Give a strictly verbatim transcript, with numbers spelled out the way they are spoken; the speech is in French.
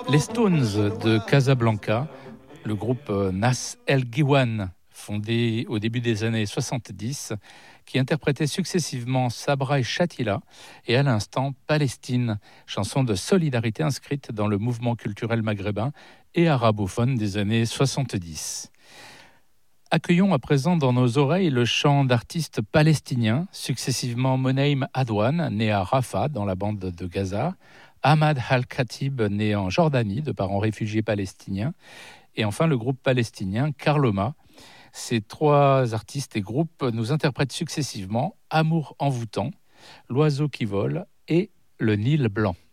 Les Stones de Casablanca, le groupe Nas El Ghiwane, fondé au début des années soixante-dix, qui interprétait successivement Sabra et Shatila, et à l'instant Palestine, chanson de solidarité inscrite dans le mouvement culturel maghrébin et arabophone des années soixante-dix. Accueillons à présent dans nos oreilles le chant d'artistes palestiniens, successivement Moneim Adwan, né à Rafah, dans la bande de Gaza, Ahmad Al-Khatib, né en Jordanie, de parents réfugiés palestiniens, et enfin le groupe palestinien Karloma. Ces trois artistes et groupes nous interprètent successivement Amour envoûtant, L'oiseau qui vole et Le Nil blanc.